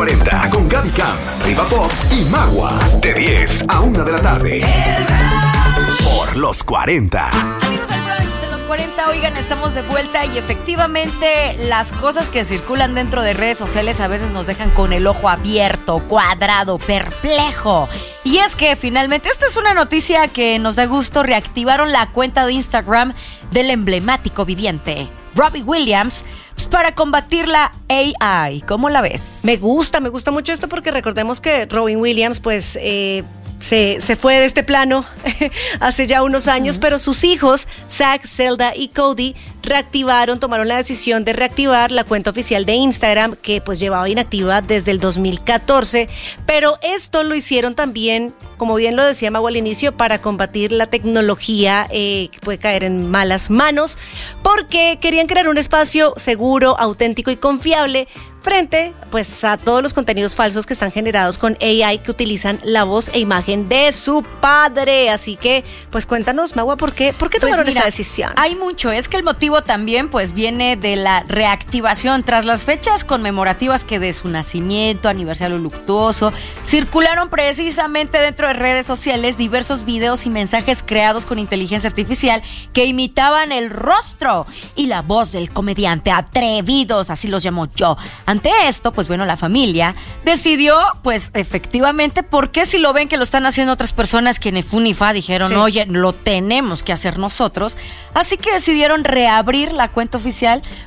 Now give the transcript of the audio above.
40 con Gaby Cam, Riva Pop y Magua. De 10 a 1 de la tarde. Por los 40. Amigos del brunch de los 40, oigan, estamos de vuelta y efectivamente las cosas que circulan dentro de redes sociales a veces nos dejan con el ojo abierto, cuadrado, perplejo. Y es que finalmente, esta es una noticia que nos da gusto, reactivaron la cuenta de Instagram del emblemático viviente Robbie Williams, pues, para combatir la AI. ¿Cómo la ves? Me gusta mucho esto porque recordemos que Robin Williams, pues, se fue de este plano hace ya unos años, pero sus hijos, Zach, Zelda y Cody, tomaron la decisión de reactivar la cuenta oficial de Instagram, que pues llevaba inactiva desde el 2014, pero esto lo hicieron también, como bien lo decía Mago al inicio, para combatir la tecnología que puede caer en malas manos, porque querían crear un espacio seguro, auténtico y confiable frente pues a todos los contenidos falsos que están generados con AI, que utilizan la voz e imagen de su padre. Así que pues cuéntanos, Magua, ¿por qué tomaron esa decisión? Hay mucho, es que el motivo también pues viene de la reactivación tras las fechas conmemorativas que de su nacimiento, aniversario luctuoso, circularon precisamente dentro de redes sociales diversos videos y mensajes creados con inteligencia artificial que imitaban el rostro y la voz del comediante. Atrevidos, así los llamo yo. Ante esto, pues bueno, la familia decidió, pues efectivamente, porque si lo ven que lo están haciendo otras personas que ni fu ni fa dijeron, sí, oye, lo tenemos que hacer nosotros, así que decidieron reabrir la cuenta oficial